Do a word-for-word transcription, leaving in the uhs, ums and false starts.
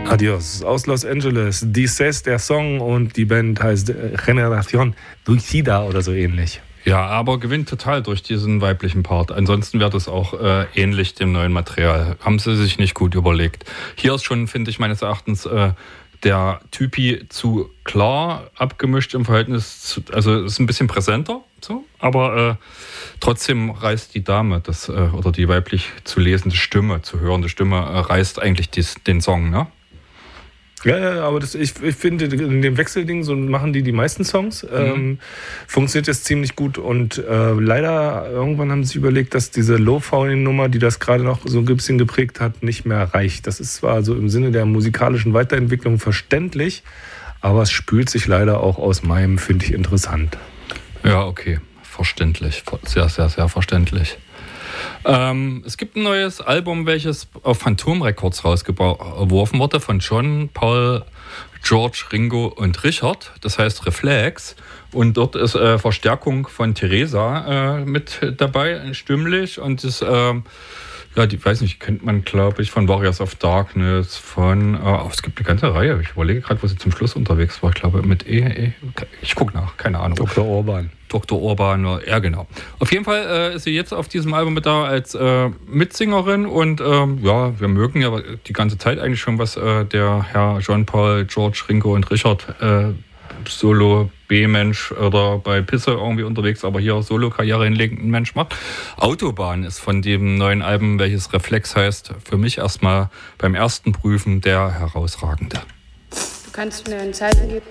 Adios aus Los Angeles. Dices, der Song, und die Band heißt Generación Suicida oder so ähnlich. Ja, aber gewinnt total durch diesen weiblichen Part. Ansonsten wäre das auch äh, ähnlich dem neuen Material. Haben sie sich nicht gut überlegt. Hier ist schon, finde ich, meines Erachtens äh, der Typi zu klar abgemischt im Verhältnis zu, also ist ein bisschen präsenter, so, aber äh, trotzdem reißt die Dame, das, äh, oder die weiblich zu lesende Stimme, zu hörende Stimme, äh, reißt eigentlich dies, den Song, ne? Ja, ja, aber das, ich, ich finde, in dem Wechselding, so machen die die meisten Songs, mhm. ähm, funktioniert das ziemlich gut, und äh, leider irgendwann haben sie sich überlegt, dass diese Lo-Fi-Nummer, die das gerade noch so ein bisschen geprägt hat, nicht mehr reicht. Das ist zwar so im Sinne der musikalischen Weiterentwicklung verständlich, aber es spült sich leider auch aus meinem, finde ich, interessant. Ja, okay, verständlich, sehr, sehr, sehr verständlich. Ähm, es gibt ein neues Album, welches auf Phantom Records rausgeworfen wurde, von John, Paul, George, Ringo und Richard. Das heißt Reflex. Und dort ist äh, Verstärkung von Theresa äh, mit dabei, stimmlich. Und das, äh, ja, die weiß nicht, kennt man, glaube ich, von Warriors of Darkness, von, äh, es gibt eine ganze Reihe. Ich überlege gerade, wo sie zum Schluss unterwegs war. Ich glaube, mit E, E ich gucke nach, keine Ahnung. Doktor Orban. Doktor Orban, ja genau. Auf jeden Fall äh, ist sie jetzt auf diesem Album mit da als äh, Mitsängerin, und ähm, ja, wir mögen ja die ganze Zeit eigentlich schon, was äh, der Herr John, Paul, George, Ringo und Richard äh, Solo B-Mensch oder bei Pisse irgendwie unterwegs, aber hier Solo-Karriere hinlegenden Mensch macht. Autobahn ist von dem neuen Album, welches Reflex heißt, für mich erstmal beim ersten Prüfen der herausragende. Du kannst mir ein Zeichen geben.